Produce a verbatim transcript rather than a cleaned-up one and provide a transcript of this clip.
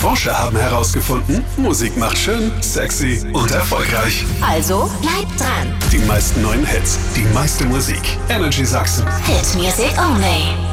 Forscher haben herausgefunden, Musik macht schön, sexy und erfolgreich. Also bleibt dran. Die meisten neuen Hits, die meiste Musik. Energy Sachsen. Hit Music Only.